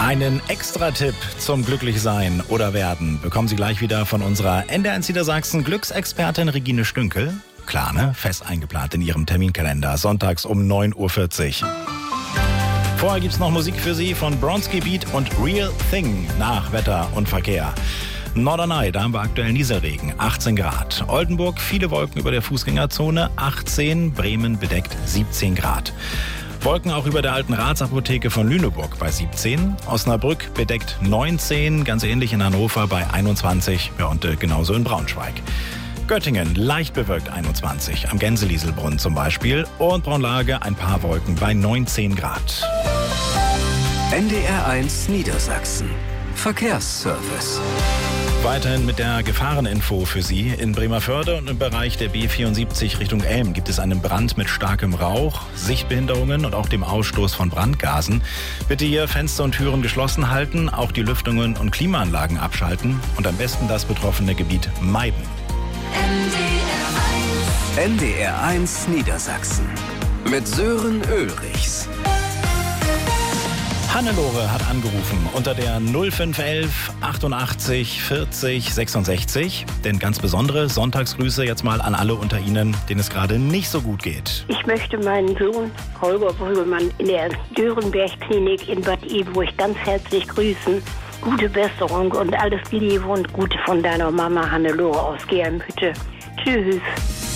Einen Extra-Tipp zum Glücklichsein oder Werden bekommen Sie gleich wieder von unserer NDR1 Niedersachsen Glücksexpertin Regine Stünkel. Klar, ne? Fest eingeplant in Ihrem Terminkalender. Sonntags um 9.40 Uhr. Vorher gibt's noch Musik für Sie von Bronski Beat und Real Thing nach Wetter und Verkehr. Norderney, da haben wir aktuell Nieselregen, 18 Grad. Oldenburg, viele Wolken über der Fußgängerzone, 18. Bremen bedeckt, 17 Grad. Wolken auch über der alten Ratsapotheke von Lüneburg bei 17. Osnabrück bedeckt 19, ganz ähnlich in Hannover bei 21. Ja, und genauso in Braunschweig. Göttingen leicht bewölkt 21, am Gänselieselbrunnen zum Beispiel. Und Braunlage ein paar Wolken bei 19 Grad. NDR1 Niedersachsen. Verkehrsservice. Weiterhin mit der Gefahreninfo für Sie. In Bremervörde und im Bereich der B74 Richtung Elm gibt es einen Brand mit starkem Rauch, Sichtbehinderungen und auch dem Ausstoß von Brandgasen. Bitte hier Fenster und Türen geschlossen halten, auch die Lüftungen und Klimaanlagen abschalten und am besten das betroffene Gebiet meiden. NDR1 Niedersachsen mit Sören Ulrichs. Hannelore hat angerufen unter der 0511 88 40 66. Denn ganz besondere Sonntagsgrüße jetzt mal an alle unter Ihnen, denen es gerade nicht so gut geht. Ich möchte meinen Sohn Holger Brüggemann in der Dörenberg-Klinik in Bad Iburg ganz herzlich grüßen. Gute Besserung und alles Liebe und Gute von deiner Mama Hannelore aus Germhütte. Tschüss.